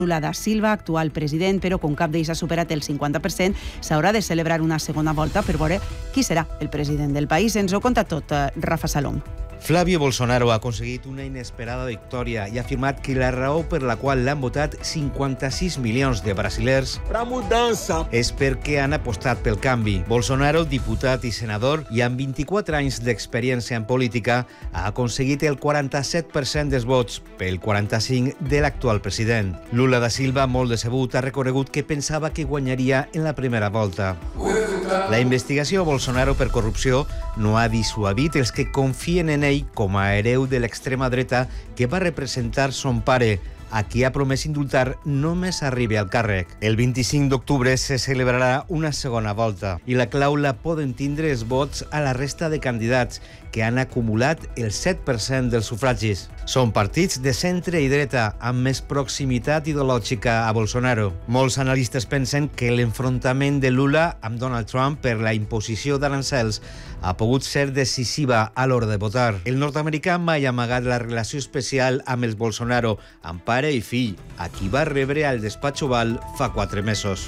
Lula da Silva, actual president, però com cap d'ells ha superat el 50%, s'haurà de celebrar una segona volta per veure qui serà el president del país. Ens ho conta tot Rafa Salom. Flavio Bolsonaro ha aconseguit una inesperada victòria i ha afirmat que la raó per la qual l'han votat 56 milions de brasilers és perquè han apostat pel canvi. Bolsonaro, diputat i senador, i amb 24 anys d'experiència en política, ha aconseguit el 47% dels vots, pel 45% de l'actual president. Lula da Silva, molt decebut, ha reconegut que pensava que guanyaria en la primera volta. La investigació a Bolsonaro per corrupció no ha dissuadit els que confien en ell com a hereu de l'extrema dreta que va representar son pare, a qui ha promès indultar només arribi al càrrec. El 25 d'octubre se celebrarà una segona volta i la clau la poden tindre els vots a la resta de candidats que han acumulat el 7% dels sufragis. Són partits de centre i dreta amb més proximitat ideològica a Bolsonaro. Molts analistes pensen que l'enfrontament de Lula amb Donald Trump per la imposició d'arancels ha pogut ser decisiva a l'hora de votar. El nord-americà mai ha amagat la relació especial amb els Bolsonaro, amb pare i fill, a qui va rebre al despatx Oval fa 4 mesos.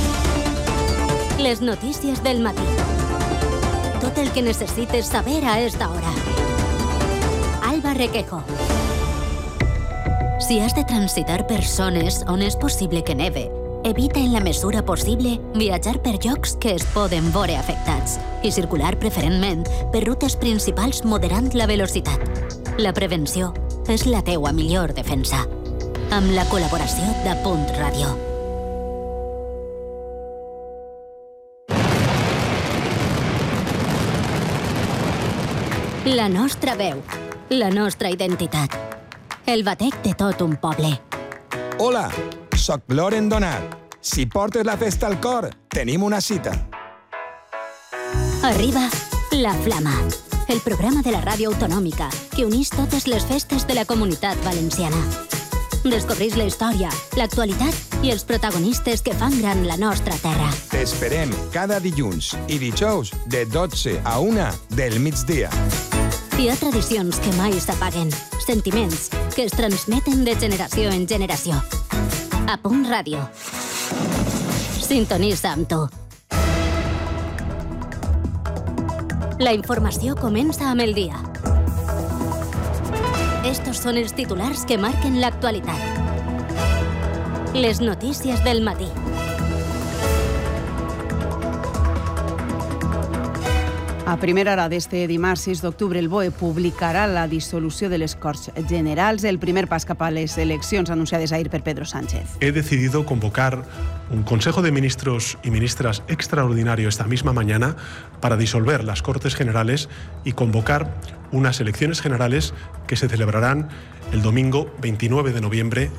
Les notícies del matí. Tot el que necessites saber a esta hora. Alba Requejo. Si has de transitar per zones on és possible que neve, evita en la mesura possible viatjar per llocs que es poden veure afectats i circular preferentment per rutes principals moderant la velocitat. La prevenció és la teua millor defensa. Amb la col·laboració de Punt Ràdio. La nostra veu, la nostra identitat. El batec de tot un poble. Hola, soc Loren Donat. Si portes la festa al cor, tenim una cita. Arriba La Flama, el programa de la ràdio autonòmica que unís totes les festes de la Comunitat Valenciana. Descobrís la història, l'actualitat i els protagonistes que fan gran la nostra terra. T'esperem cada dilluns i dijous de 12 a 1 del migdia. Hi ha tradicions que mai s'apaguen, sentiments que es transmeten de generació en generació. A Punt Ràdio. Sintonitza amb tu. La informació comença amb el dia. Estos són els titulars que marquen l'actualitat. Les notícies del matí. A primera hora d'este dimarts 6 d'octubre, el BOE publicarà la dissolució de les Corts Generals, el primer pas cap a les eleccions anunciades ahir per Pedro Sánchez. He decidido convocar un Consejo de Ministros y Ministras extraordinario esta misma mañana para disolver las Cortes Generales y convocar unas elecciones generales que se celebrarán el domingo 29 de noviembre.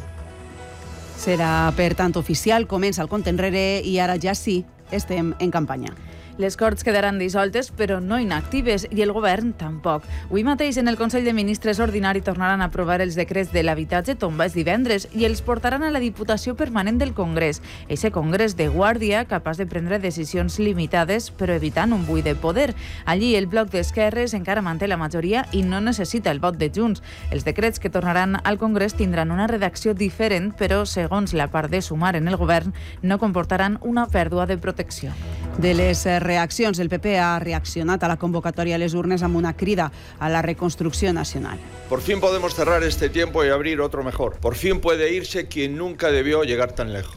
Serà, per tant, oficial, comença el compte enrere i ara ja sí, estem en campanya. Les Corts quedaran dissoltes, però no inactives, i el govern tampoc. Avui mateix en el Consell de Ministres ordinari tornaran a aprovar els decrets de l'habitatge, tomba és divendres, i els portaran a la Diputació Permanent del Congrés. Eixe Congrés de guàrdia, capaç de prendre decisions limitades, però evitant un buit de poder. Allí el bloc d'esquerres encara manté la majoria i no necessita el vot de Junts. Els decrets que tornaran al Congrés tindran una redacció diferent, però, segons la part de Sumar en el govern, no comportaran una pèrdua de protecció. De les reaccions, el PP ha reaccionat a la convocatòria a les urnes amb una crida a la reconstrucció nacional. Por fin podemos cerrar este tiempo y abrir otro mejor. Por fin puede irse quien nunca debió llegar tan lejos.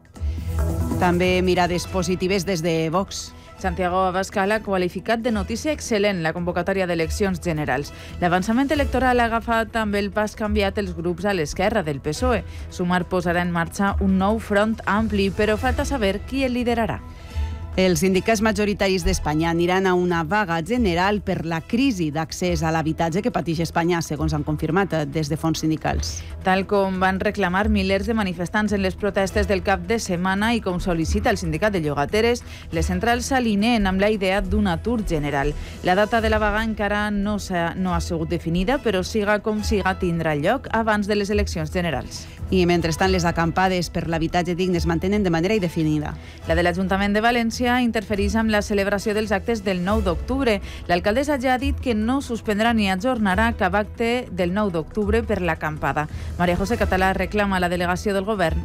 També mirades positives des de Vox. Santiago Abascal ha qualificat de notícia excel·lent la convocatòria d'eleccions generals. L'avançament electoral ha agafat també el pas canviat els grups a l'esquerra del PSOE. Sumar posarà en marxa un nou front ampli, però falta saber qui el liderarà. Els sindicats majoritaris d'Espanya aniran a una vaga general per la crisi d'accés a l'habitatge que pateix Espanya, segons han confirmat des de fons sindicals. Tal com van reclamar milers de manifestants en les protestes del cap de setmana i com sol·licita el sindicat de llogateres, les centrals s'alineen amb la idea d'un atur general. La data de la vaga encara no ha sigut definida, però siga com siga tindrà lloc abans de les eleccions generals. I mentrestant les acampades per l'habitatge digne es mantenen de manera indefinida. La de l'Ajuntament de València interfereix amb la celebració dels actes del 9 d'octubre. L'alcaldessa ja ha dit que no suspendrà ni ajornarà cap acte del 9 d'octubre per l'acampada. María José Català reclama a la delegació del govern